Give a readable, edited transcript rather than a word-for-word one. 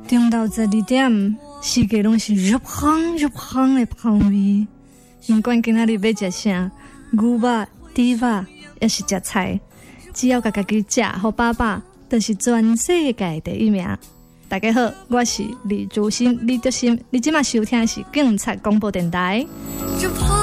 中到12点，世界拢是热烘热烘的香味。不管今仔日要食啥，牛肉、猪肉，也是食菜，只要家己食好饱饱，就是全世界第一名。大家好，我是李竹心、李德心，你今麦收听的是警察广播电台。